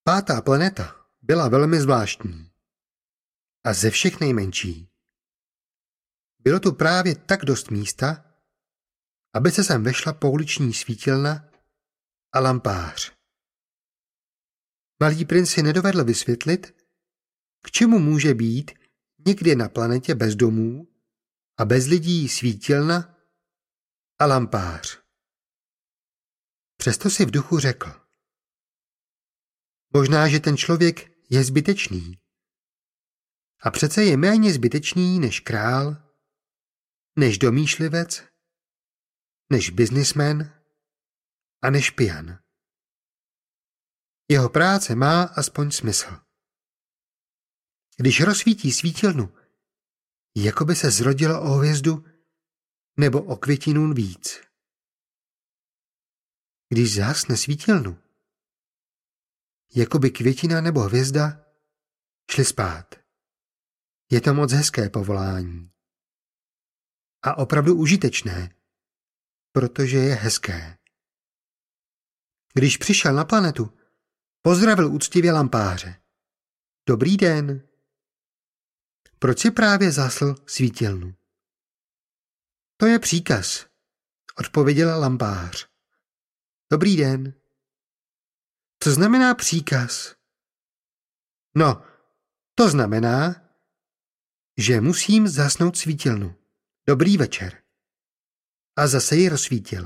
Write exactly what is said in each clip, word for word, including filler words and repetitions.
Pátá planeta byla velmi zvláštní a ze všech nejmenší. Bylo tu právě tak dost místa, aby se sem vešla pouliční svítilna a lampář. Malý princ si nedovedl vysvětlit, k čemu může být někde na planetě bez domů a bez lidí svítilna a lampář. Přesto si v duchu řekl: možná, že ten člověk je zbytečný. A přece je méně zbytečný než král, než domýšlivec, než biznismen a než pijan. Jeho práce má aspoň smysl. Když rozsvítí svítilnu, jako by se zrodilo o hvězdu nebo o květinu víc. Když zhasne svítilnu, jako by květina nebo hvězda šly spát. Je to moc hezké povolání. A opravdu užitečné, protože je hezké. Když přišel na planetu, pozdravil úctivě lampáře. Dobrý den. Proč si právě zasl svítilnu? To je příkaz, odpověděl lampář. Dobrý den. Co znamená příkaz? No, to znamená, že musím zasnout svítilnu. Dobrý večer. A zase ji rozsvítil.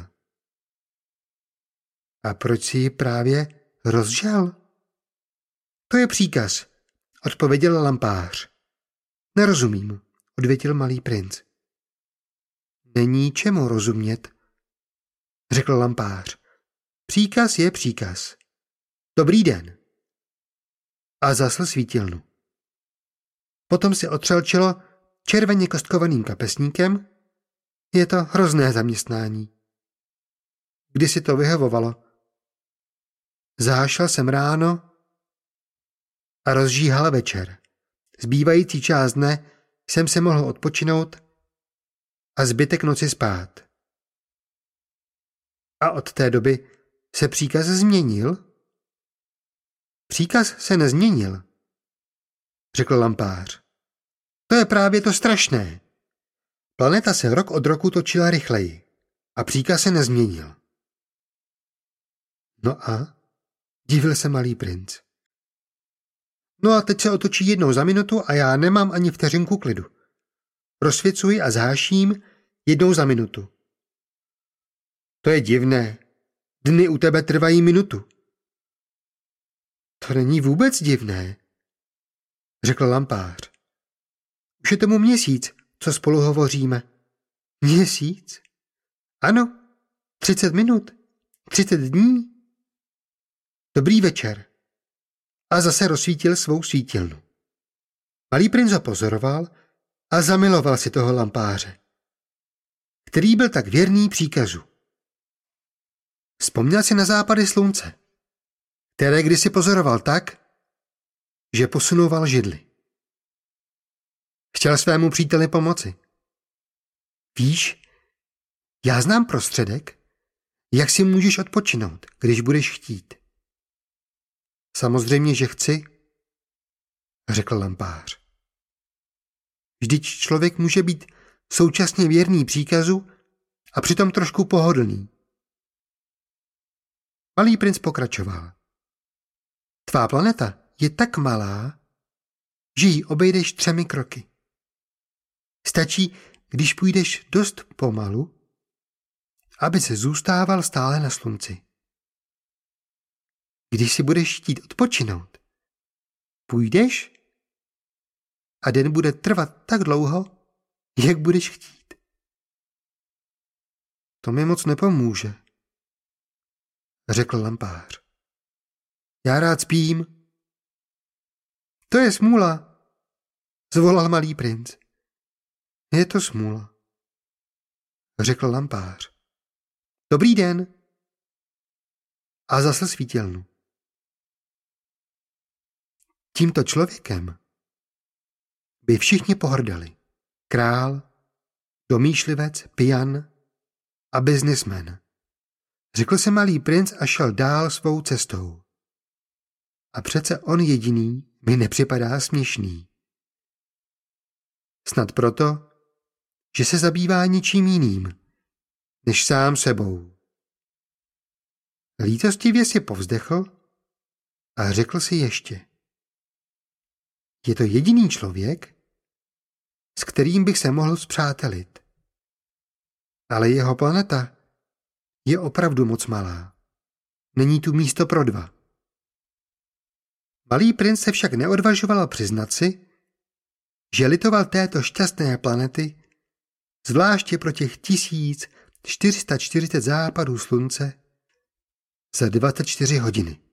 A proč si ji právě rozžal? To je příkaz, odpověděl lampář. Nerozumím, odvětil malý princ. Není čemu rozumět, řekl lampář. Příkaz je příkaz. Dobrý den. A zasl svítilnu. Potom si otřel čelo červeně kostkovaným kapesníkem. Je to hrozné zaměstnání. Kdy si to vyhovovalo? Zášel jsem ráno a rozžíhal večer. Zbývající část dne jsem se mohl odpočinout a zbytek noci spát. A od té doby se příkaz změnil? Příkaz se nezměnil, řekl lampář. To je právě to strašné. Planeta se rok od roku točila rychleji a příkaz se nezměnil. No a? Divil se malý princ. No a teď se otočí jednou za minutu a já nemám ani vteřinku klidu. Rozsvěcuji a zháším jednou za minutu. To je divné. Dny u tebe trvají minutu. To není vůbec divné, řekl lampář. Už je tomu měsíc, co spolu hovoříme. Měsíc? Ano, třicet minut, třicet dní. Dobrý večer. A zase rozsvítil svou svítilnu. Malý princ ho pozoroval a zamiloval si toho lampáře, který byl tak věrný příkazu. Vzpomněl si na západy slunce, které kdysi pozoroval tak, že posunoval židli. Chtěl svému příteli pomoci. Víš, já znám prostředek, jak si můžeš odpočinout, když budeš chtít. Samozřejmě, že chci, řekl lampář. Vždyť člověk může být současně věrný příkazu a přitom trošku pohodlný. Malý princ pokračoval. Tvá planeta je tak malá, že ji obejdeš třemi kroky. Stačí, když půjdeš dost pomalu, aby se zůstával stále na slunci. Když si budeš chtít odpočinout, půjdeš a den bude trvat tak dlouho, jak budeš chtít. To mi moc nepomůže, řekl lampář. Já rád spím. To je smůla, zvolal malý princ. Je to smůla, řekl lampář. Dobrý den. A zasl svítilnu. Tímto člověkem by všichni pohrdali. Král, domýšlivec, pijan a biznismen. Řekl se malý princ a šel dál svou cestou. A přece on jediný mi nepřipadá směšný. Snad proto, že se zabývá ničím jiným, než sám sebou. Lítostivě si povzdechl a řekl si ještě. Je to jediný člověk, s kterým bych se mohl spřátelit. Ale jeho planeta je opravdu moc malá. Není tu místo pro dva. Malý princ se však neodvažoval přiznat si, že litoval této šťastné planety, zvláště pro těch tisíc čtyři sta čtyřicet západů slunce za dvacet čtyři hodiny.